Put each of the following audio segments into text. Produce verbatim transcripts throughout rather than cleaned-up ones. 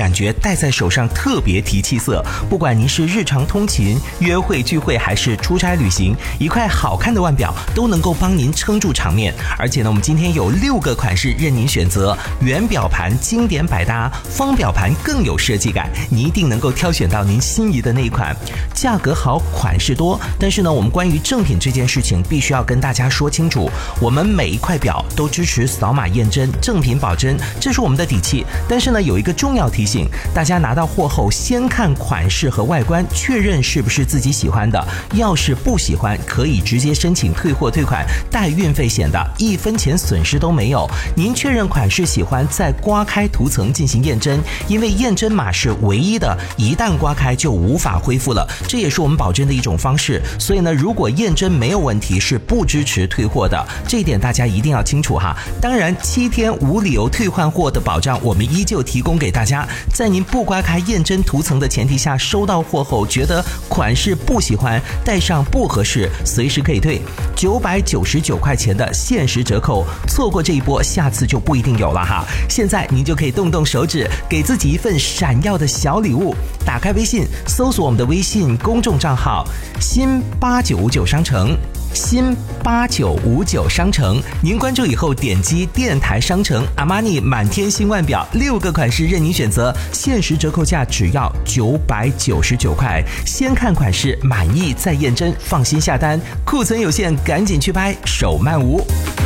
感觉戴在手上特别提气色。不管您是日常通勤、约会聚会还是出差旅行，一块好看的腕表都能够帮您撑住场面。而且呢，我们今天有六个款式任您选择，圆表盘经典百搭，方表盘更有设计感，你一定能够挑选到您心仪的那一款。价格好，款式多，但是呢，我们关于正品这件事情必须要跟大家说清楚，我们每一块表都支持扫码验真，正品保真，这是我们的底气。但是呢，有一个重要提醒，大家拿到货后先看款式和外观，确认是不是自己喜欢的。要是不喜欢，可以直接申请退货退款，带运费险的，一分钱损失都没有。您确认款式喜欢，再刮开涂层进行验真，因为验真码是唯一的，一旦刮开就无法恢复了，这也是我们保真的一种方式。所以呢，如果验真没有问题，是不支持退货的，这一点大家一定要清楚哈。当然，七天无理由退换货的保障我们依旧提供给大家，在您不刮开验真涂层的前提下，收到货后觉得款式不喜欢，戴上不合适，随时可以退，九百九十九块钱的限时折扣，错过这一波，下次就不一定有了哈。现在您就可以动动手指，给自己一份闪耀的小礼物。打开微信，搜索我们的微信公众账号新八九五九商城，新八九五九商城，您关注以后点击电台商城，阿玛尼满天星腕表六个款式任您选择，限时折扣价只要九百九十九块，先看款式满意再验真，放心下单，库存有限，赶紧去拍，手慢无。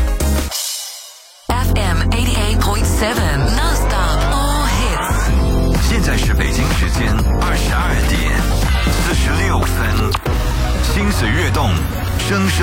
F M eighty-eight point seven Non-stop all hits。 现在是北京时间二十二点四十六分，心随悦动，声声